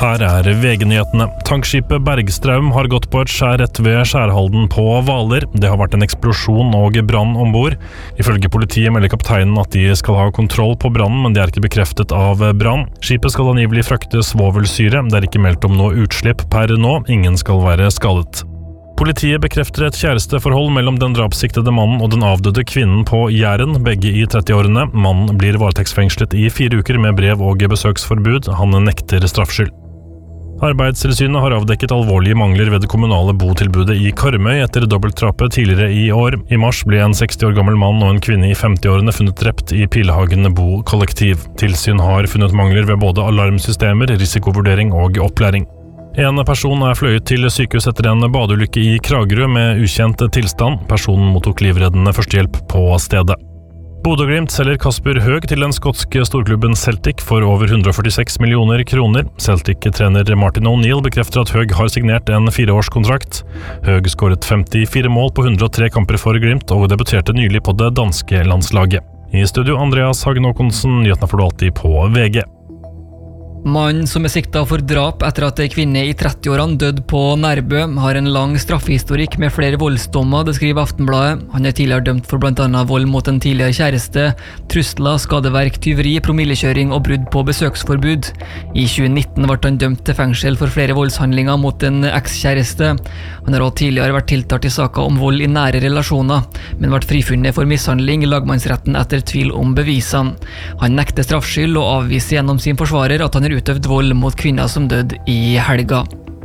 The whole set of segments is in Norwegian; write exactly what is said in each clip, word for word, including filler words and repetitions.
Her er V G-nyhetene. Tankskipet Bergstraum har gått på et skjær rett ved Skjærhalden på Hvaler. Det har vært en eksplosjon og brann ombord. Ifølge politiet melder kapteinen at de skal ha kontroll på brannen, men det er ikke bekreftet av brann. Skipet skal angivelig frakte svovelsyre. Det er ikke meldt om noe utslipp per nå. Ingen skal være skadet. Politiet bekrefter et kjæresteforhold mellom den drapssiktede mannen og den avdøde kvinnen på Jæren, begge i trettiårene. Mannen blir varetektsfengslet i fire uker med brev- og besøksforbud. Han nekter straffskyld. Arbeidstilsynet har avdekket alvorlige mangler ved det kommunale botilbudet i Karmøy etter dobbeltdrapet tidligere i år. I mars ble en seksti år gammel mann og en kvinne i femti-årene funnet drept i Pilehagen bokollektiv. Tilsyn har funnet mangler ved både alarmsystemer, risikovurdering og opplæring. En person er fløyet til sykehus etter en badeulykke i Kragerø med ukjent tilstand. Personen mottok livreddende førstehjelp på stedet. Bodø/Glimt selger Kasper Høeg til den skotske storklubben Celtic for over hundre og førtiseks millioner kroner. Celtic-trener Martin O'Neill bekrefter at Høeg har signert en fireårskontrakt. Høeg skåret femtifire mål på hundre og tre kamper for Glimt og debuterte nylig på det danske landslaget. I studio Andreas Hagen Håkonsen, nyhetene får du alltid på V G. Mannen som er siktet for drap etter at en kvinne i trettiårene døde på Nærbø, har en lang straffehistorikk med flere voldsdommer, det skriver Aftenbladet. Han er tidligere dømt for blant annet vold mot en tidligere kjæreste, trusler, skadeverk, tyveri, promillekjøring og brudd på besøksforbud. I tjue nitten ble han dømt til fengsel for flere voldshandlinger mot en ekskjæreste. Han har også tidligere vært tiltalt i saker om vold i nære relasjoner, men ble frifunnet for mishandling i lagmannsretten etter tvil om bevisene. Han nekter straffskyld og avviser gjennom sin forsvarer at han er utøvd vold mot kvinner som døde i helga.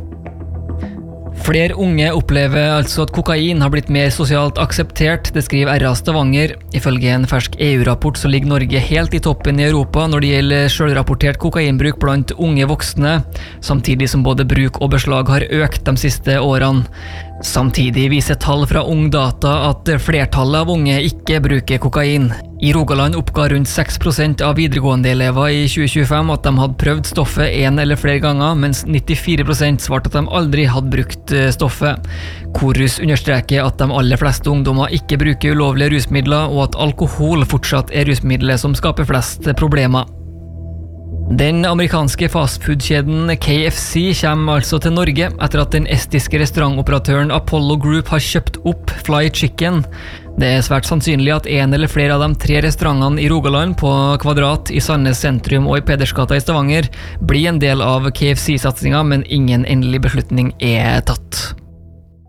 Flere unge opplever altså at kokain har blitt mer sosialt akseptert, det skriver R A Stavanger. Ifølge en fersk E U-rapport så ligger Norge helt i toppen i Europa når det gjelder selvrapportert kokainbruk blant unge voksne, samtidig som både bruk og beslag har økt de siste årene. Samtidig viser tall fra Ungdata at flertallet av unge ikke bruker kokain. I Rogaland oppga rundt seks prosent av videregående elever i tjue tjuefem at de hadde prøvd stoffet en eller flere ganger, mens nittifire prosent svarte at de aldri hadde brukt stoffet. Korus understreker at de aller fleste ungdommer ikke bruker ulovlige rusmidler, og at alkohol fortsatt er rusmiddelet som skaper flest problemer. Den amerikanske fastfood-kjeden K F C kommer altså til Norge etter at den estiske restaurantoperatøren Apollo Group har kjøpt opp Fly Chicken. Det er svært sannsynlig at en eller flere av de tre restaurantene i Rogaland, på Kvadrat, i Sandnes sentrum og i Pedersgata i Stavanger blir en del av K F C-satsingen, men ingen endelig beslutning er tatt.